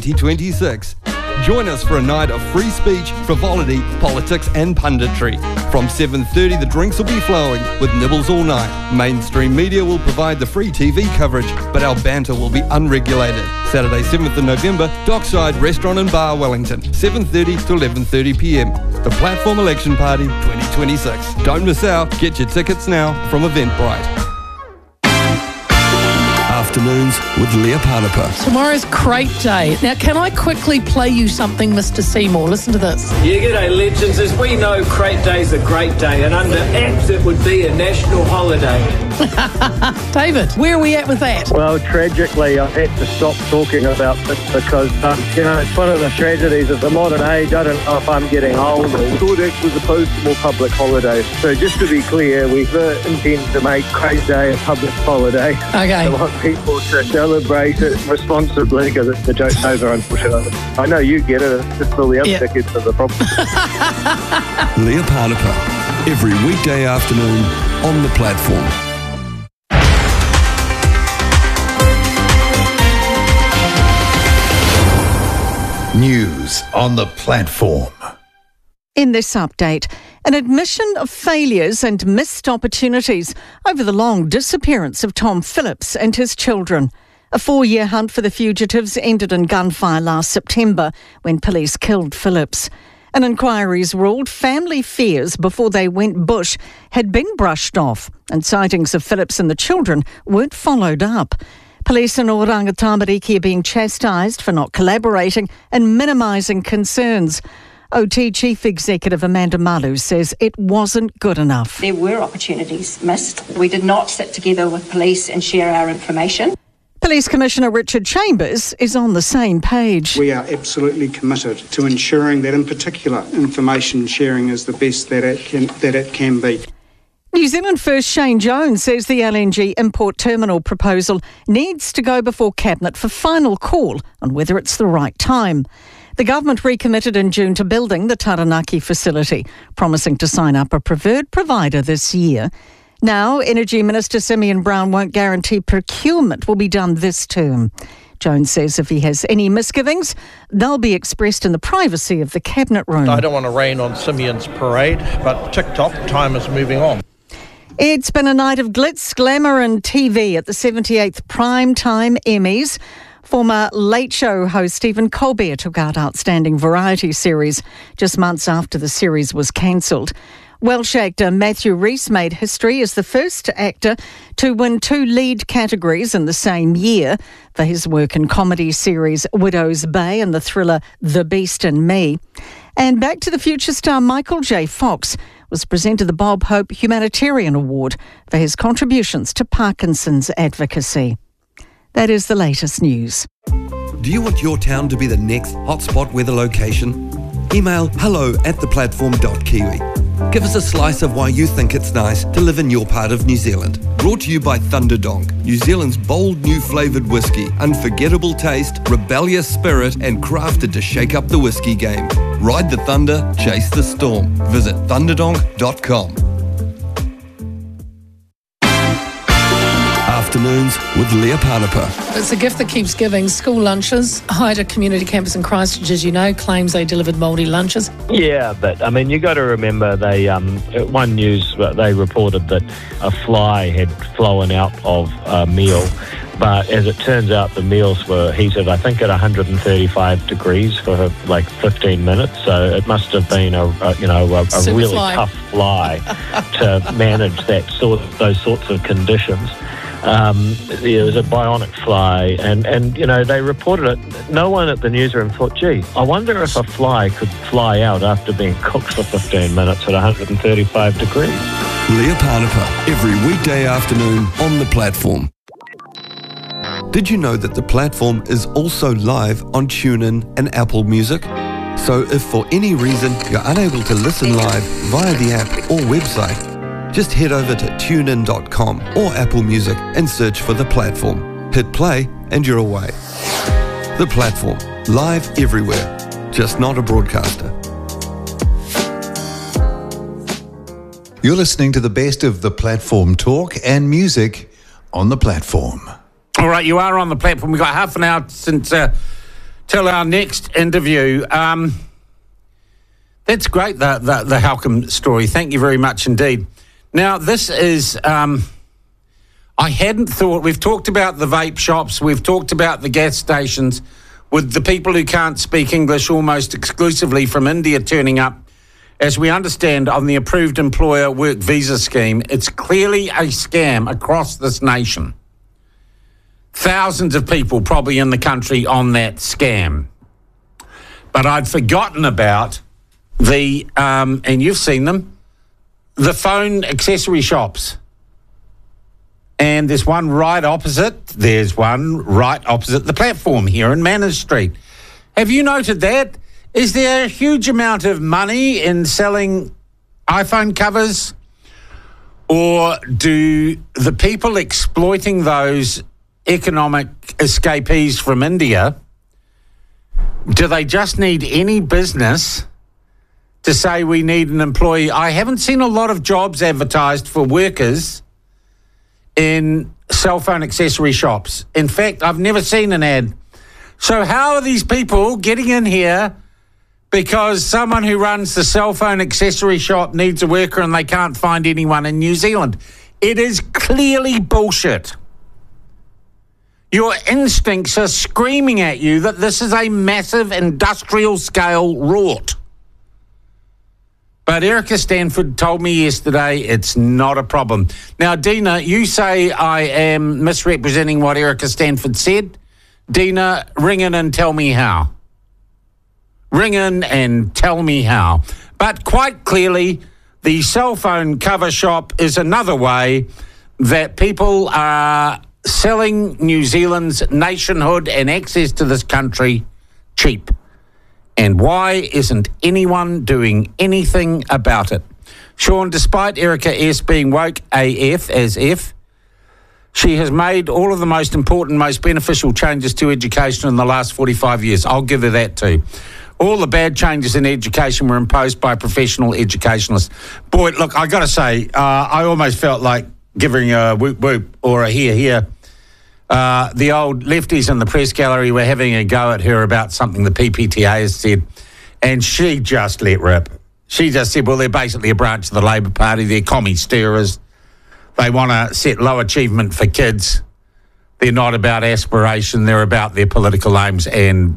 2026. Join us for a night of free speech, frivolity, politics and punditry. From 7:30 the drinks will be flowing with nibbles all night. Mainstream media will provide the free TV coverage, but our banter will be unregulated. Saturday 7th of November, Dockside Restaurant and Bar, Wellington, 7:30 to 11:30 p.m. The Platform Election Party 2026. Don't miss out. Get your tickets now from Eventbrite. Afternoons with Leah Panapa. Tomorrow's Crate Day. Now, can I quickly play you something, Mr. Seymour? Listen to this. Yeah, g'day, legends. As we know, Crate Day's a great day, and under ACT it would be a national holiday. David, where are we at with that? Well, tragically, I've had to stop talking about this because, it's one of the tragedies of the modern age. I don't know if I'm getting old. Cordex was opposed to more public holidays. So just to be clear, we intend to make Crate Day a public holiday. Okay. I want people to celebrate it responsibly because the joke's over, unfortunately. I know you get it. It's just all the other tickets are the problem. Leah Panapa. Every weekday afternoon on the Platform. News on the Platform. In this update, an admission of failures and missed opportunities over the long disappearance of Tom Phillips and his children. A 4-year hunt for the fugitives ended in gunfire last September when police killed Phillips. An inquiry's ruled family fears before they went bush had been brushed off, and sightings of Phillips and the children weren't followed up. Police in Oranga Tamariki are being chastised for not collaborating and minimising concerns. OT Chief Executive Amanda Malu says it wasn't good enough. There were opportunities missed. We did not sit together with police and share our information. Police Commissioner Richard Chambers is on the same page. We are absolutely committed to ensuring that, in particular, information sharing is the best that it can be. New Zealand First Shane Jones says the LNG import terminal proposal needs to go before Cabinet for final call on whether it's the right time. The government recommitted in June to building the Taranaki facility, promising to sign up a preferred provider this year. Now, Energy Minister Simeon Brown won't guarantee procurement will be done this term. Jones says if he has any misgivings, they'll be expressed in the privacy of the Cabinet room. I don't want to rain on Simeon's parade, but tick-tock, time is moving on. It's been a night of glitz, glamour and TV at the 78th Primetime Emmys. Former Late Show host Stephen Colbert took out Outstanding Variety Series just months after the series was cancelled. Welsh actor Matthew Rhys made history as the first actor to win 2 lead categories in the same year for his work in comedy series Widow's Bay and the thriller The Beast and Me. And Back to the Future star Michael J. Fox was presented the Bob Hope Humanitarian Award for his contributions to Parkinson's advocacy. That is the latest news. Do you want your town to be the next hotspot weather location? Email hello@theplatform.kiwi. Give us a slice of why you think it's nice to live in your part of New Zealand. Brought to you by Thunderdonk, New Zealand's bold new flavoured whiskey. Unforgettable taste, rebellious spirit and crafted to shake up the whiskey game. Ride the thunder, chase the storm. Visit thunderdonk.com. Afternoons with Leah Panapa. It's a gift that keeps giving. School lunches. Haida Community Campus in Christchurch, as you know, claims they delivered mouldy lunches. Yeah, but I mean, you got to remember they One News they reported that a fly had flown out of a meal, but as it turns out, the meals were heated, I think, at 135 degrees for like 15 minutes. So it must have been a really tough fly to manage those sorts of conditions. It was a bionic fly, and they reported it. No one at the newsroom thought, gee, I wonder if a fly could fly out after being cooked for 15 minutes at 135 degrees. Leah Panapa, every weekday afternoon on the Platform. Did you know that the Platform is also live on TuneIn and Apple Music? So if for any reason you're unable to listen live via the app or website, just head over to tunein.com or Apple Music and search for The Platform. Hit play and you're away. The Platform, live everywhere, just not a broadcaster. You're listening to the best of the Platform talk and music on the Platform. All right, you are on the Platform. We've got half an hour till till our next interview. That's great, the Halcombe story. Thank you very much indeed. Now, this is... I hadn't thought... We've talked about the vape shops. We've talked about the gas stations with the people who can't speak English almost exclusively from India turning up. As we understand, on the approved employer work visa scheme, it's clearly a scam across this nation. Thousands of people probably in the country on that scam. But I'd forgotten about the, and you've seen them, the phone accessory shops. And there's one right opposite the platform here in Manners Street. Have you noted that? Is there a huge amount of money in selling iPhone covers? Or do the people exploiting those economic escapees from India, do they just need any business to say we need an employee? I haven't seen a lot of jobs advertised for workers in cell phone accessory shops. In fact, I've never seen an ad. So how are these people getting in here because someone who runs the cell phone accessory shop needs a worker and they can't find anyone in New Zealand? It is clearly bullshit. Your instincts are screaming at you that this is a massive industrial scale rort. But Erica Stanford told me yesterday it's not a problem. Now, Dina, you say I am misrepresenting what Erica Stanford said. Dina, ring in and tell me how. Ring in and tell me how. But quite clearly, the cell phone cover shop is another way that people are selling New Zealand's nationhood and access to this country cheap. And why isn't anyone doing anything about it? Sean, despite Erica S. being woke AF as F, she has made all of the most important, most beneficial changes to education in the last 45 years. I'll give her that too. All the bad changes in education were imposed by professional educationalists. Boy, look, I got to say, I almost felt like giving a whoop whoop or a hear hear. The old lefties in the press gallery were having a go at her about something the PPTA has said, and she just let rip. She just said, well, they're basically a branch of the Labor Party. They're commie stirrers. They want to set low achievement for kids. They're not about aspiration. They're about their political aims. And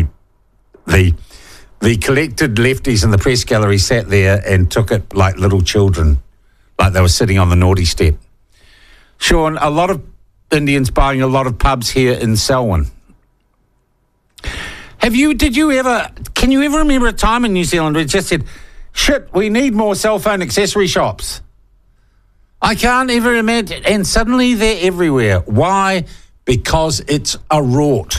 the collected lefties in the press gallery sat there and took it like little children, like they were sitting on the naughty step. Sean, a lot of Indians buying a lot of pubs here in Selwyn. Can you ever remember a time in New Zealand where it just said, shit, we need more cell phone accessory shops? I can't ever imagine. And suddenly they're everywhere. Why? Because it's a rort.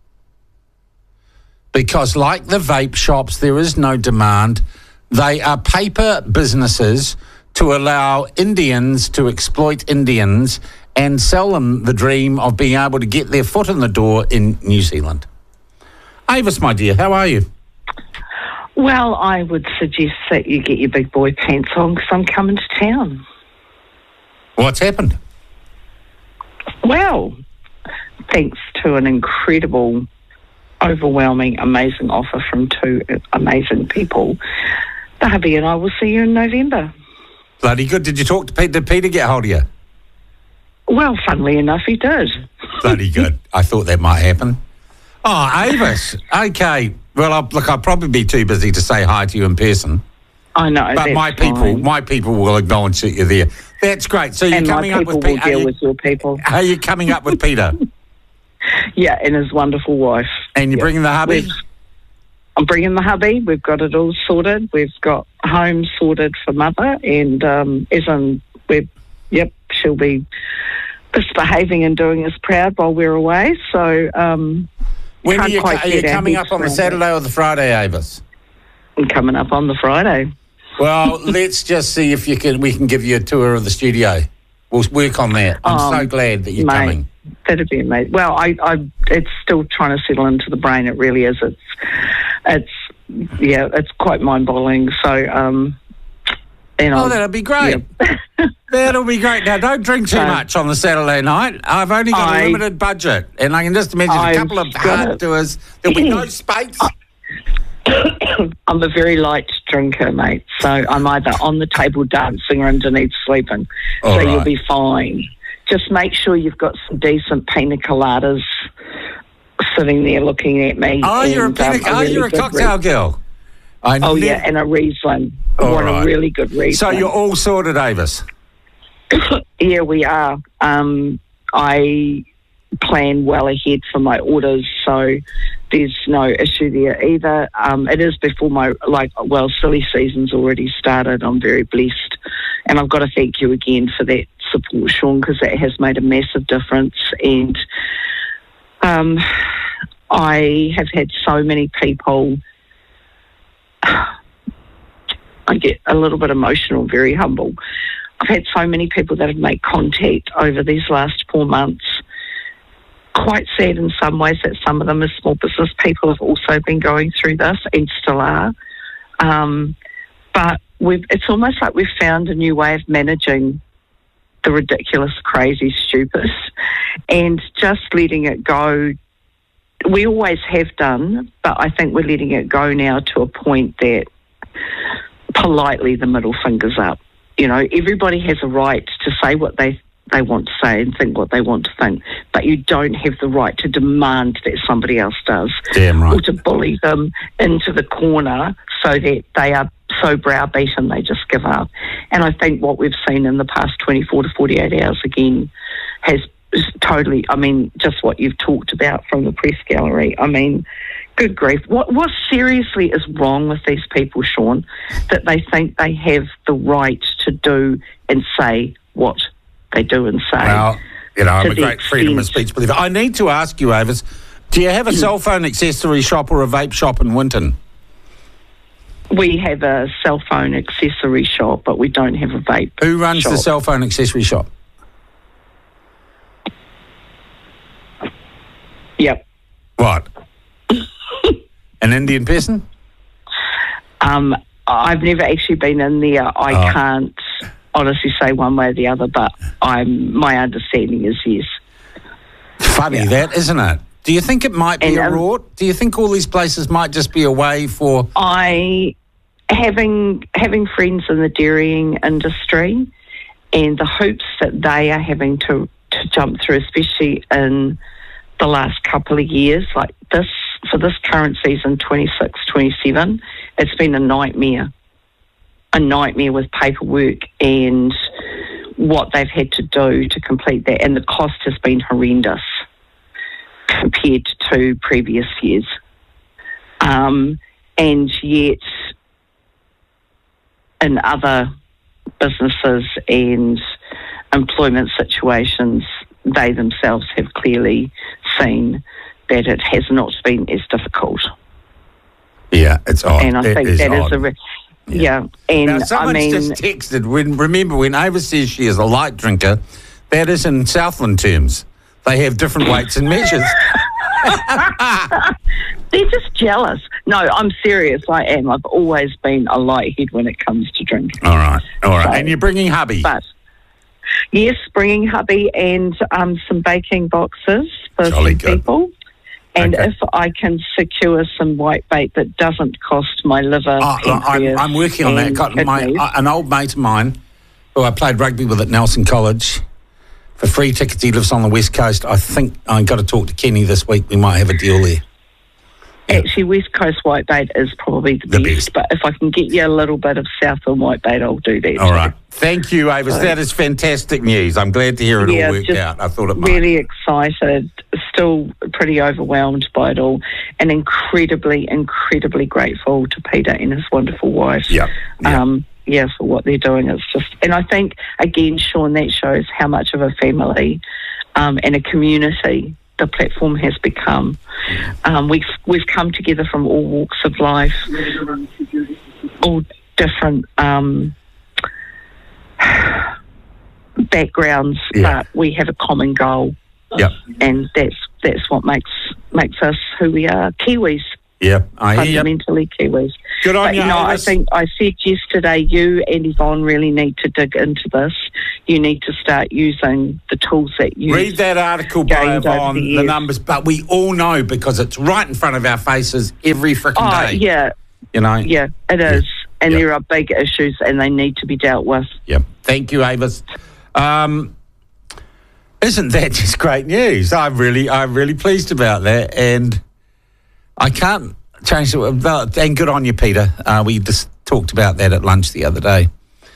Because like the vape shops, there is no demand. They are paper businesses to allow Indians to exploit Indians and sell them the dream of being able to get their foot in the door in New Zealand. Avis, my dear, how are you? Well, I would suggest that you get your big boy pants on because I'm coming to town. What's happened? Well, thanks to an incredible, overwhelming, amazing offer from two amazing people, the hubby and I will see you in November. Bloody good. Did you talk to Peter? Did Peter get hold of you? Well, funnily enough, he did. Bloody good. I thought that might happen. Oh, Avis. Okay. Well, I'll probably be too busy to say hi to you in person. I know. But my people will acknowledge that you're there. That's great. So you're coming up with Peter. And my people will deal with your people. Are you coming up with Peter? Yeah, and his wonderful wife. And you're bringing the hubby? I'm bringing the hubby. We've got it all sorted. We've got home sorted for mother, and she'll be misbehaving and doing us proud while we're away. So, when are you coming up on the Saturday or the Friday, Avis? I'm coming up on the Friday. Well, let's just see if we can give you a tour of the studio. We'll work on that. I'm so glad that you're coming. That'd be amazing. Well, it's still trying to settle into the brain. It really is. It's quite mind-boggling. So, That'll be great. Yeah. That'll be great. Now, don't drink too much on the Saturday night. I've only got a limited budget, and I can just imagine a couple of hard doers. There'll be no space. I'm a very light drinker, mate, so I'm either on the table dancing or underneath sleeping. All right. You'll be fine. Just make sure you've got some decent pina coladas sitting there looking at me. You're a cocktail girl. And a Riesling. I want a really good Riesling. So you're all sorted, Avis? Yeah, we are. I plan well ahead for my orders, so there's no issue there either. It is before silly season's already started. I'm very blessed. And I've got to thank you again for that support, Sean, because that has made a massive difference. And I have had so many people. I get a little bit emotional, very humble. I've had so many people that have made contact over these last 4 months. Quite sad in some ways that some of them as small business people have also been going through this and still are. But it's almost like we've found a new way of managing the ridiculous, crazy, stupid, and just letting it go. We always have done, but I think we're letting it go now to a point that politely the middle finger's up. You know, everybody has a right to say what they want to say and think what they want to think, but you don't have the right to demand that somebody else does. Damn right. Or to bully them into the corner so that they are so browbeaten they just give up. And I think what we've seen in the past 24 to 48 hours again has totally, just what you've talked about from the press gallery. Good grief. What seriously is wrong with these people, Sean, that they think they have the right to do and say what they do and say? Well, I'm a great freedom of speech believer. I need to ask you, Avis, do you have a cell phone accessory shop or a vape shop in Winton? We have a cell phone accessory shop, but we don't have a vape shop. Who runs the cell phone accessory shop? Yep. What? An Indian person? I've never actually been in there. I can't honestly say one way or the other, but my understanding is yes. Funny that, isn't it? Do you think it might be a rort? Do you think all these places might just be a way for... Having friends in the dairying industry and the hoops that they are having to jump through, especially in the last couple of years, like this, for this current season, 26-27, it's been a nightmare with paperwork and what they've had to do to complete that, and the cost has been horrendous compared to previous years. And yet, in other businesses and employment situations, they themselves have clearly seen that it has not been as difficult. Yeah, it's odd. And I think that is odd. And now, someone's just texted, remember when Ava says she is a light drinker, that is in Southland terms. They have different weights and measures. They're just jealous. No, I'm serious. I am. I've always been a lighthead when it comes to drinking. All right. So, and you're bringing hubby? Yes, bringing hubby and some baking boxes for some people. And if I can secure some white bait that doesn't cost my liver, I'm working on that. Got an old mate of mine who I played rugby with at Nelson College for free tickets. He lives on the West Coast. I think I've got to talk to Kenny this week. We might have a deal there. Actually, West Coast whitebait is probably the best, but if I can get you a little bit of Southland whitebait, I'll do that. All right. Thank you, Avis. That is fantastic news. I'm glad to hear it all worked out. I thought it might. Really excited, still pretty overwhelmed by it all, and incredibly, incredibly grateful to Peter and his wonderful wife. For what they're doing. It's just, and I think, again, Sean, that shows how much of a family and a community the platform has become. We've come together from all walks of life, all different backgrounds, but we have a common goal. Yep. And that's what makes us who we are, Kiwis. Yeah, I hear you. Fundamentally Kiwis. Good on but, you, you know, I Avis. think I said yesterday, you and Yvonne really need to dig into this. You need to start using the tools that you read that article by Yvonne, the numbers, but we all know because it's right in front of our faces every freaking day. Yeah. You know? Yeah, it is. And there are big issues and they need to be dealt with. Yep. Thank you, Avis. Isn't that just great news? I'm really pleased about that, and I can't change it. And good on you, Peter. We just talked about that at lunch the other day.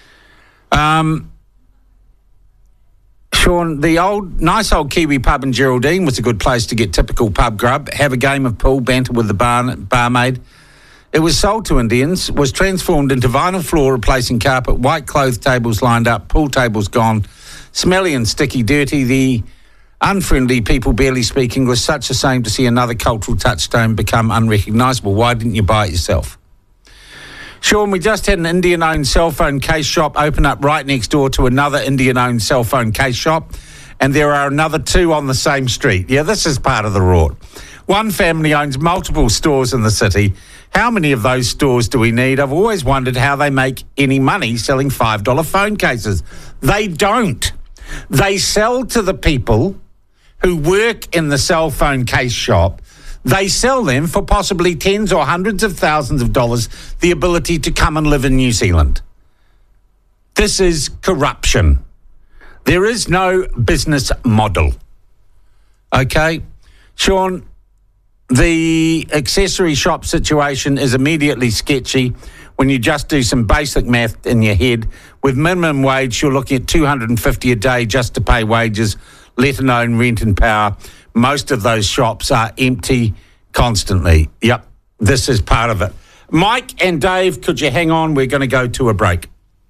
Sean, the nice old Kiwi pub in Geraldine was a good place to get typical pub grub, have a game of pool, banter with the barmaid. It was sold to Indians, was transformed into vinyl floor, replacing carpet, white clothed tables lined up, pool tables gone, smelly and sticky, dirty. The unfriendly people barely speak English. Such a shame to see another cultural touchstone become unrecognisable. Why didn't you buy it yourself? Sean, we just had an Indian-owned cell phone case shop open up right next door to another Indian-owned cell phone case shop, and there are another 2 on the same street. Yeah, this is part of the rort. One family owns multiple stores in the city. How many of those stores do we need? I've always wondered how they make any money selling $5 phone cases. They don't. They sell to the people who work in the cell phone case shop. They sell them for possibly tens or hundreds of thousands of dollars the ability to come and live in New Zealand. This is corruption. There is no business model. Okay? Sean, the accessory shop situation is immediately sketchy when you just do some basic math in your head. With minimum wage, you're looking at $250 a day just to pay wages, let alone rent and power. Most of those shops are empty constantly. Yep, this is part of it. Mike and Dave, could you hang on? We're going to go to a break.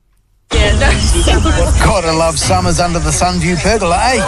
Gotta love summers under the Sunview pergola, eh?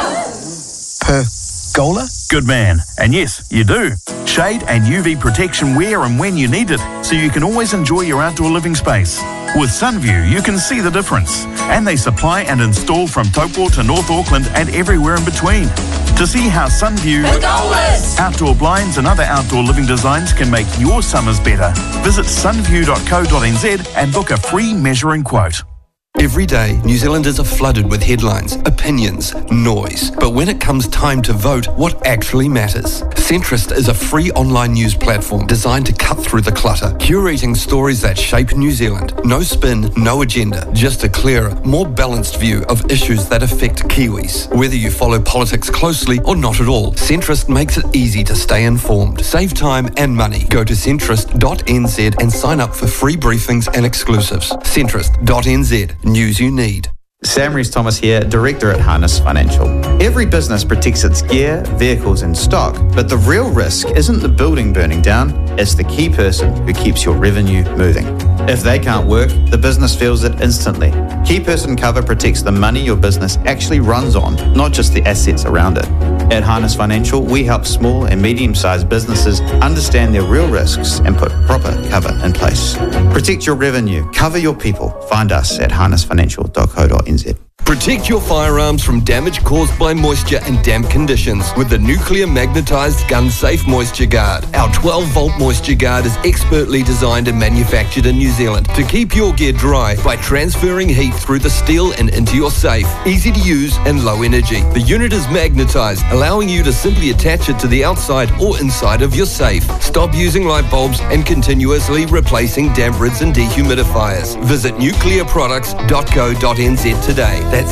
Pergola? Good man. And yes, you do. Shade and UV protection where and when you need it, so you can always enjoy your outdoor living space. With Sunview, you can see the difference. And they supply and install from Taupo to North Auckland and everywhere in between. To see how Sunview outdoor blinds and other outdoor living designs can make your summers better, visit sunview.co.nz and book a free measuring quote. Every day, New Zealanders are flooded with headlines, opinions, noise. But when it comes time to vote, what actually matters? Centrist is a free online news platform designed to cut through the clutter, curating stories that shape New Zealand. No spin, no agenda, just a clearer, more balanced view of issues that affect Kiwis. Whether you follow politics closely or not at all, Centrist makes it easy to stay informed. Save time and money. Go to centrist.nz and sign up for free briefings and exclusives. Centrist.nz. News you need. Sam Rees-Thomas here, Director at Harness Financial. Every business protects its gear, vehicles and stock, but the real risk isn't the building burning down, it's the key person who keeps your revenue moving. If they can't work, the business feels it instantly. Key person cover protects the money your business actually runs on, not just the assets around it. At Harness Financial, we help small and medium-sized businesses understand their real risks and put proper cover in place. Protect your revenue, cover your people. Find us at harnessfinancial.co.nz. Protect your firearms from damage caused by moisture and damp conditions with the nuclear magnetized gun safe Moisture Guard. Our 12-volt Moisture Guard is expertly designed and manufactured in New Zealand to keep your gear dry by transferring heat through the steel and into your safe. Easy to use and low energy. The unit is magnetized, allowing you to simply attach it to the outside or inside of your safe. Stop using light bulbs and continuously replacing damp rids and dehumidifiers. Visit nuclearproducts.co.nz today. That's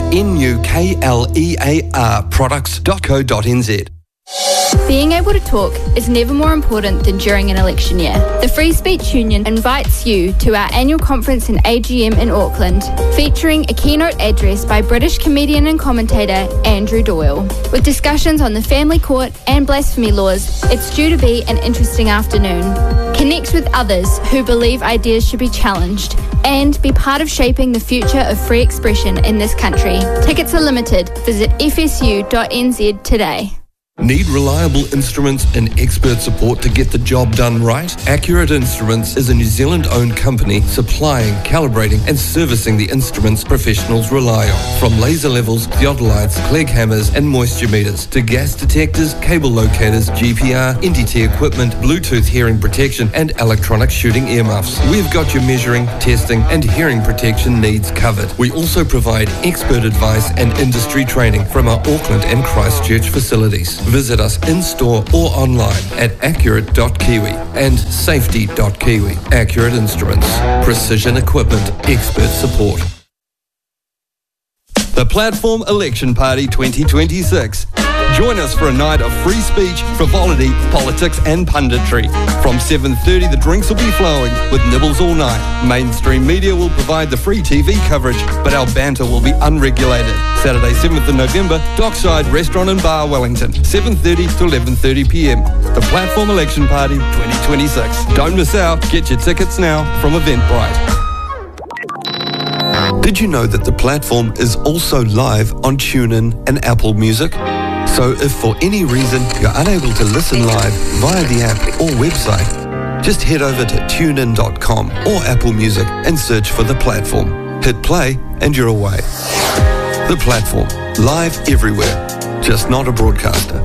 NUKLEAR products.co.nz. Being able to talk is never more important than during an election year. The Free Speech Union invites you to our annual conference and AGM in Auckland, featuring a keynote address by British comedian and commentator Andrew Doyle. With discussions on the family court and blasphemy laws, it's due to be an interesting afternoon. Connect with others who believe ideas should be challenged and be part of shaping the future of free expression in this country. Tickets are limited. Visit fsu.nz today. Need reliable instruments and expert support to get the job done right? Accurate Instruments is a New Zealand-owned company supplying, calibrating and servicing the instruments professionals rely on. From laser levels, theodolites, Clegg hammers and moisture meters to gas detectors, cable locators, GPR, NDT equipment, Bluetooth hearing protection and electronic shooting earmuffs. We've got your measuring, testing and hearing protection needs covered. We also provide expert advice and industry training from our Auckland and Christchurch facilities. Visit us in-store or online at accurate.kiwi and safety.kiwi. Accurate Instruments. Precision equipment. Expert support. The Platform Election Party 2026. Join us for a night of free speech, frivolity, politics and punditry. From 7:30 the drinks will be flowing with nibbles all night. Mainstream media will provide the free TV coverage, but our banter will be unregulated. Saturday 7th of November, Dockside Restaurant and Bar, Wellington, 7:30 to 11:30 p.m. The Platform Election Party 2026. Don't miss out. Get your tickets now from Eventbrite. Did you know that The Platform is also live on TuneIn and Apple Music? So if for any reason you're unable to listen live via the app or website, just head over to tunein.com or Apple Music and search for The Platform. Hit play and you're away. The Platform, live everywhere, just not a broadcaster.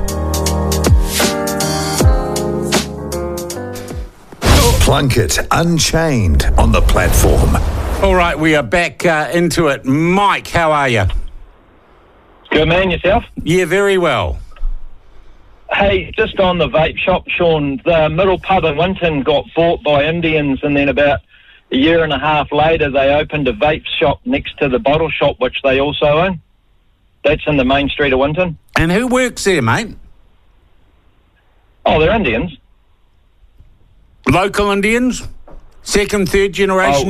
Plunkett Unchained on The Platform. All right, we are back into it. Mike, how are you? Good, man. Yourself? Yeah, very well. Hey, just on the vape shop, Sean, the Middle Pub in Winton got bought by Indians, and then about a year and a half later they opened a vape shop next to the bottle shop, which they also own. That's in the main street of Winton. And who works there, mate? Oh, they're Indians. Local Indians? Second, third generation